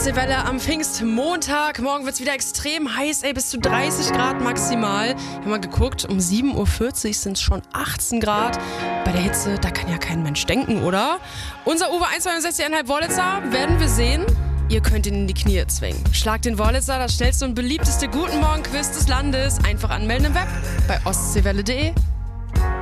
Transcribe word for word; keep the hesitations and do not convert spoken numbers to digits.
Ostseewelle am Pfingstmontag. Morgen wird es wieder extrem heiß, ey, bis zu dreißig Grad maximal. Wir haben mal geguckt, um sieben Uhr vierzig sind es schon achtzehn Grad. Bei der Hitze, da kann ja kein Mensch denken, oder? Unser Uwe eins zwei sechs Komma fünf Wurlitzer werden wir sehen. Ihr könnt ihn in die Knie zwingen. Schlagt den Wurlitzer, das schnellste und beliebteste Guten Morgen-Quiz des Landes. Einfach anmelden im Web bei ostseewelle punkt de.